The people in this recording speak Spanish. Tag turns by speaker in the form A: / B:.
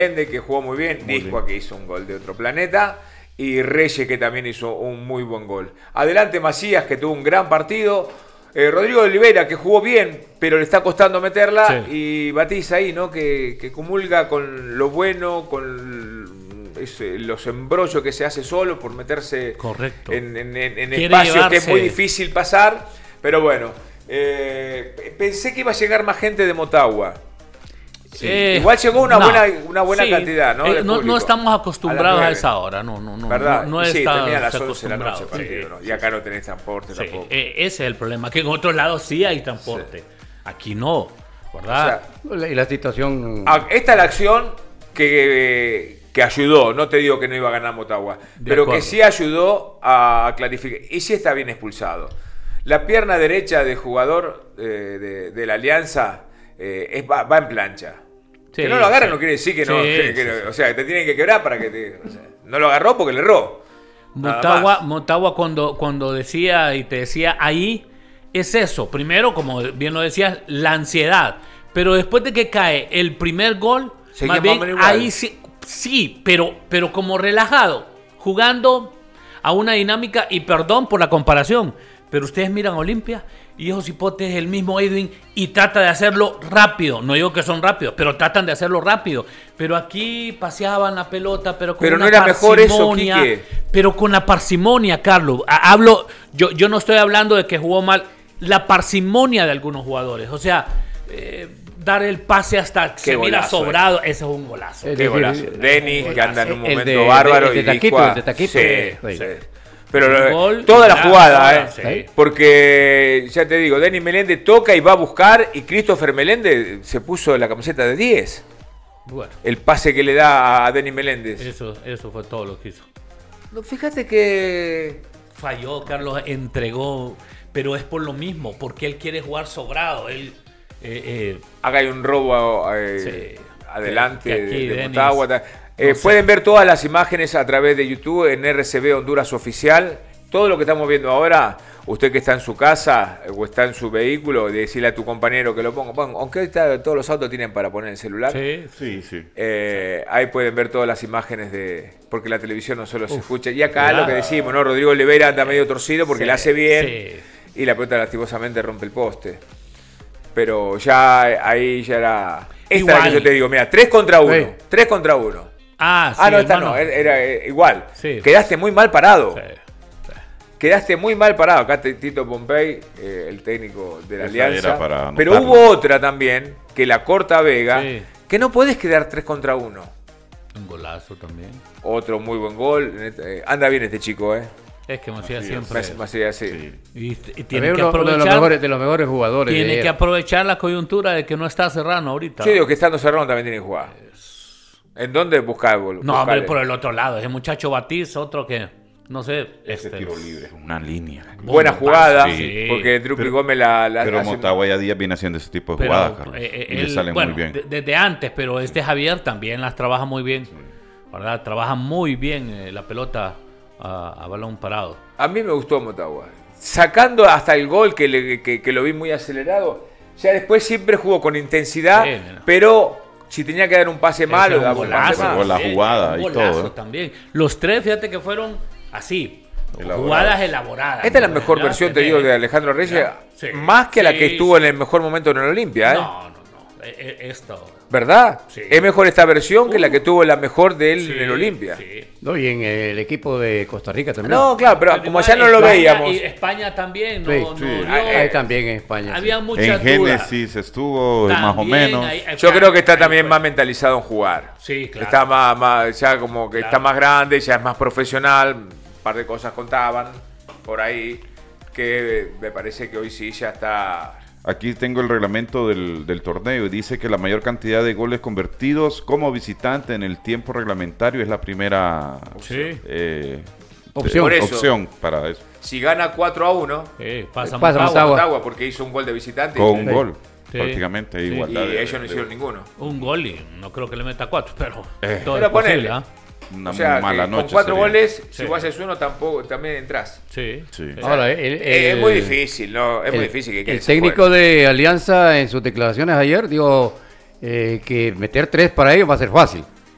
A: que jugó muy bien, Discoa que hizo un gol de otro planeta y Reyes que también hizo un muy buen gol. Adelante Macías que tuvo un gran partido, Rodrigo de Oliveira que jugó bien pero le está costando meterla y Batiza ahí, ¿no? Que comulga con lo bueno, con los embrollos que se hace solo por meterse en espacios que es muy difícil pasar, pero bueno, pensé que iba a llegar más gente de Motagua. Sí. Igual llegó una buena cantidad, ¿no?
B: No estamos acostumbrados a esa hora, no
A: sí,
B: está
A: termina a las 11 de la noche partido, ¿no? Y acá no tenés transporte tampoco.
B: Ese es el problema, que en otros lados sí hay transporte, aquí no, ¿verdad?
C: O sea, y la situación...
A: Esta es la acción que ayudó, no te digo que no iba a ganar Motagua, pero que sí ayudó a clarificar, y sí está bien expulsado. La pierna derecha del jugador de la Alianza va en plancha. Que no lo agarra no quiere decir que no. O sea, te tienen que quebrar para que te. O sea, no lo agarró porque le erró.
B: Motagua cuando decía y te decía ahí, es eso. Primero, como bien lo decías, la ansiedad. Pero después de que cae el primer gol, más bien ahí sí, pero como relajado, jugando a una dinámica, y perdón por la comparación, pero ustedes miran a Olimpia y esos hipotes el mismo Edwin y trata de hacerlo rápido. No digo que son rápidos, pero tratan de hacerlo rápido. Pero aquí paseaban la pelota, pero con una
A: era mejor eso, Quique.
B: Pero con la parsimonia, Carlos. Yo no estoy hablando de que jugó mal. La parsimonia de algunos jugadores. O sea, dar el pase hasta que se mira sobrado. Ese es un golazo.
A: Qué golazo. Denis, que anda en un momento bárbaro.
C: El de Taquito.
A: Sí. Pero toda la jugada, porque ya te digo, Denis Meléndez toca y va a buscar, y Christopher Meléndez se puso la camiseta de 10. Bueno. El pase que le da a Denis Meléndez.
B: Eso fue todo lo que hizo.
A: No, fíjate que
B: falló, Carlos entregó, pero es por lo mismo, porque él quiere jugar sobrado.
A: Acá hay un robo adelante de Motagua. Pueden ver todas las imágenes a través de YouTube en RCB Honduras Oficial. Todo lo que estamos viendo ahora, usted que está en su casa o está en su vehículo, decirle a tu compañero que lo ponga. Bueno, aunque todos los autos tienen para poner el celular.
D: Sí.
A: Ahí pueden ver todas las imágenes porque la televisión no solo se escucha. Y acá lo que decimos, ¿no? Rodrigo Oliveira anda medio torcido porque le hace bien y la pelota lastimosamente rompe el poste. Pero ahí ya era... Esta es la que yo te digo, mira, 3 contra 1. 3 contra 1. No, esta no, era igual. Quedaste muy mal parado. Quedaste muy mal parado. Acá Tito Pompey, el técnico de la Alianza. Pero hubo otra también, que la corta Vega, que no podés quedar 3 contra 1.
B: Un golazo también.
A: Otro muy buen gol. Anda bien este chico,
B: Es que Macías siempre.
A: Macías, sí.
B: Y tiene que aprovechar.
C: Uno de los mejores jugadores.
B: Tiene que aprovechar la coyuntura de que no está Serrano ahorita.
A: Yo digo que estando Serrano también tiene que jugar. ¿En dónde buscar?
B: No, hombre, por el otro lado. Ese muchacho Batiz, otro que, no sé.
D: Ese tiro libre, una línea.
A: Buena jugada, porque Drupi Gómez
D: pero Motagua ya Díaz viene haciendo ese tipo de jugadas, Carlos. Y le salen muy bien.
B: Desde antes, pero Javier también las trabaja muy bien. ¿Verdad? Trabaja muy bien la pelota a balón parado.
A: A mí me gustó Motagua. Sacando hasta el gol que lo vi muy acelerado, ya después siempre jugó con intensidad, pero... Si tenía que dar un pase malo, daba un pase malo.
D: La jugada y todo.
B: También. Los 3, fíjate que fueron así. Jugadas elaboradas.
A: Esta es la mejor versión, te digo, de Alejandro Reyes. Más que la que estuvo en el mejor momento en el Olimpia.
B: No. Esto.
A: ¿Verdad? Sí. Es mejor esta versión que la que tuvo la mejor de él en el Olimpia.
C: Sí. No, y en el equipo de Costa Rica también.
A: No, claro, pero como allá no lo veíamos.
B: Y España también.
C: Ahí también en España.
B: Había muchas
D: en
B: dudas.
D: Génesis estuvo también, más o menos.
A: Yo creo que está también más mentalizado en jugar.
B: Sí, claro.
A: Está más ya como que está más grande, ya es más profesional. Un par de cosas contaban por ahí que me parece que hoy sí ya está...
D: Aquí tengo el reglamento del torneo y dice que la mayor cantidad de goles convertidos como visitante en el tiempo reglamentario es la primera opción para eso.
A: Si gana 4-1,
B: pasa
A: Motagua porque hizo un gol de visitante.
D: Con un gol, prácticamente
A: sí.
D: igualdad.
A: Y ellos no hicieron ninguno.
B: Un gol y no creo que le meta 4, pero
A: todo es posible.
D: Una mala noche.
A: Con 4 goles, si vos haces uno, también entras.
B: Sí.
C: Ahora,
A: es muy difícil, ¿no? Es muy difícil que
C: el técnico de Alianza en sus declaraciones ayer dijo que meter 3 para ellos va a ser fácil.